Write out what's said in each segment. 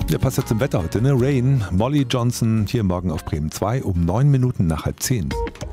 Ja, passt ja zum Wetter heute, ne? Rain, Molly Johnson hier morgen auf Bremen 2 um 9 Minuten nach 9:30.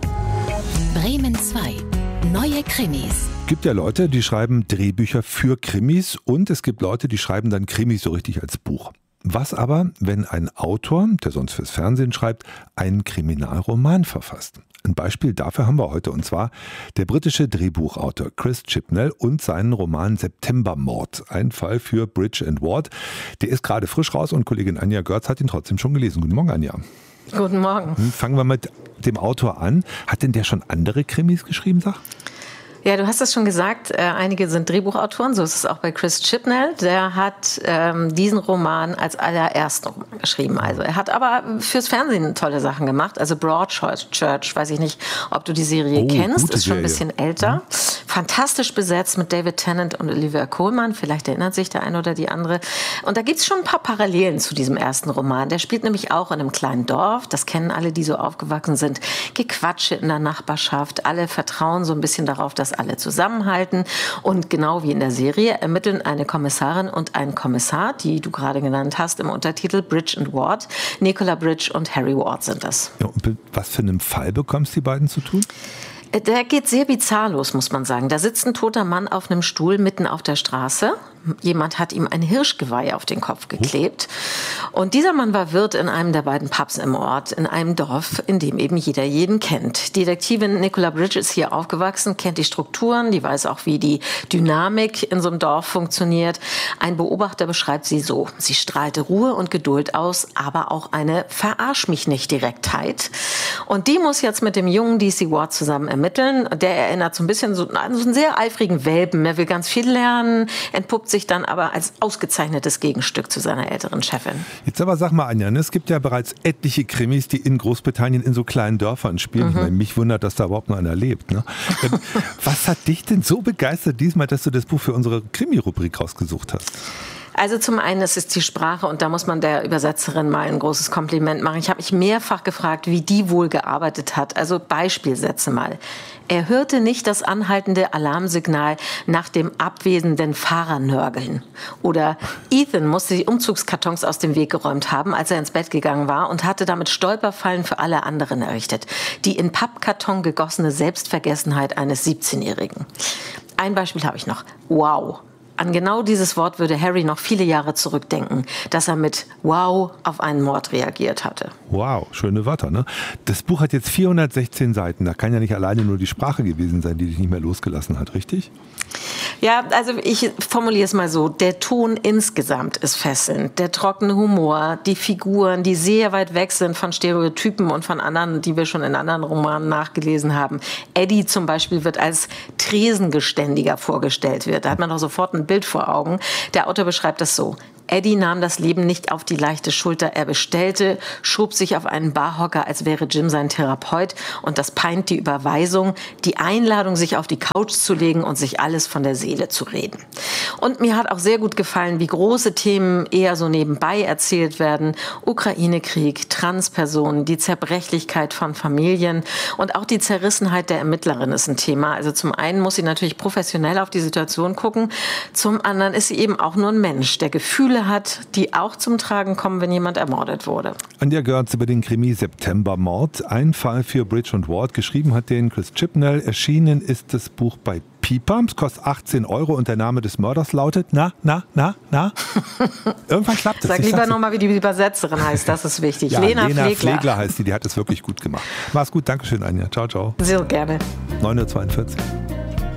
Bremen 2. Neue Krimis. Gibt ja Leute, die schreiben Drehbücher für Krimis und es gibt Leute, die schreiben dann Krimis so richtig als Buch. Was aber, wenn ein Autor, der sonst fürs Fernsehen schreibt, einen Kriminalroman verfasst? Ein Beispiel dafür haben wir heute, und zwar der britische Drehbuchautor Chris Chibnall und seinen Roman Septembermord, ein Fall für Bridge & Ward. Der ist gerade frisch raus und Kollegin Anja Görz hat ihn trotzdem schon gelesen. Guten Morgen, Anja. Guten Morgen. Fangen wir mit dem Autor an. Hat denn der schon andere Krimis geschrieben, sag? Ja, du hast es schon gesagt, einige sind Drehbuchautoren, so ist es auch bei Chris Chibnall. Der hat diesen Roman als allerersten Roman geschrieben. Also er hat aber fürs Fernsehen tolle Sachen gemacht. Also Broadchurch, weiß ich nicht, ob du die Serie kennst, ist schon ein bisschen älter. Fantastisch besetzt mit David Tennant und Olivia Colman, vielleicht erinnert sich der eine oder die andere. Und da gibt es schon ein paar Parallelen zu diesem ersten Roman. Der spielt nämlich auch in einem kleinen Dorf, das kennen alle, die so aufgewachsen sind. Gequatsche in der Nachbarschaft, alle vertrauen so ein bisschen darauf, dass alle zusammenhalten. Und genau wie in der Serie ermitteln eine Kommissarin und ein Kommissar, die du gerade genannt hast, im Untertitel Bridge & Ward. Nicola Bridge und Harry Ward sind das. Ja, und mit was für einem Fall bekommst du die beiden zu tun? Der geht sehr bizarr los, muss man sagen. Da sitzt ein toter Mann auf einem Stuhl mitten auf der Straße. Jemand hat ihm ein Hirschgeweih auf den Kopf geklebt. Und dieser Mann war Wirt in einem der beiden Pubs im Ort, in einem Dorf, in dem eben jeder jeden kennt. Detektivin Nicola Bridge ist hier aufgewachsen, kennt die Strukturen, die weiß auch, wie die Dynamik in so einem Dorf funktioniert. Ein Beobachter beschreibt sie so: Sie strahlte Ruhe und Geduld aus, aber auch eine Verarsch-mich-nicht-Direktheit. Und die muss jetzt mit dem jungen DC Ward zusammen ermitteln. Der erinnert so ein bisschen an so einen sehr eifrigen Welpen. Er will ganz viel lernen, entpuppt sich dann aber als ausgezeichnetes Gegenstück zu seiner älteren Chefin. Jetzt aber sag mal, Anja, es gibt ja bereits etliche Krimis, die in Großbritannien in so kleinen Dörfern spielen. Ich meine, mich wundert, dass da überhaupt noch einer lebt. Ne? Was hat dich denn so begeistert diesmal, dass du das Buch für unsere Krimi-Rubrik rausgesucht hast? Also zum einen, es ist die Sprache und da muss man der Übersetzerin mal ein großes Kompliment machen. Ich habe mich mehrfach gefragt, wie die wohl gearbeitet hat. Also Beispielsätze mal. Er hörte nicht das anhaltende Alarmsignal nach dem abwesenden Fahrer nörgeln. Oder Ethan musste die Umzugskartons aus dem Weg geräumt haben, als er ins Bett gegangen war und hatte damit Stolperfallen für alle anderen errichtet. Die in Pappkarton gegossene Selbstvergessenheit eines 17-Jährigen. Ein Beispiel habe ich noch. Wow. An genau dieses Wort würde Harry noch viele Jahre zurückdenken, dass er mit Wow auf einen Mord reagiert hatte. Wow, schöne Wörter, ne? Das Buch hat jetzt 416 Seiten. Da kann ja nicht alleine nur die Sprache gewesen sein, die dich nicht mehr losgelassen hat, richtig? Ja, also ich formuliere es mal so. Der Ton insgesamt ist fesselnd. Der trockene Humor, die Figuren, die sehr weit weg sind von Stereotypen und von anderen, die wir schon in anderen Romanen nachgelesen haben. Eddie zum Beispiel wird als Tresengeständiger vorgestellt. Da hat man doch sofort ein Bild vor Augen. Der Autor beschreibt das so: Eddie nahm das Leben nicht auf die leichte Schulter. Er bestellte, schob sich auf einen Barhocker, als wäre Jim sein Therapeut. Und das peint die Überweisung, die Einladung, sich auf die Couch zu legen und sich alles von der Seele zu reden. Und mir hat auch sehr gut gefallen, wie große Themen eher so nebenbei erzählt werden. Ukraine-Krieg, Transpersonen, die Zerbrechlichkeit von Familien und auch die Zerrissenheit der Ermittlerin ist ein Thema. Also zum einen muss sie natürlich professionell auf die Situation gucken. Zum anderen ist sie eben auch nur ein Mensch, der Gefühle hat, die auch zum Tragen kommen, wenn jemand ermordet wurde. Anja Görz über den Krimi Septembermord, ein Fall für Bridge & Ward. Geschrieben hat den Chris Chibnall. Erschienen ist das Buch bei Piper. Es kostet 18 € und der Name des Mörders lautet Na? Irgendwann klappt es. Sag lieber nochmal, wie die Übersetzerin heißt, das ist wichtig. Ja, Lena Flegler heißt die hat es wirklich gut gemacht. Mach's gut, Dankeschön, Anja. Ciao, ciao. Sehr gerne. 9:42 Uhr.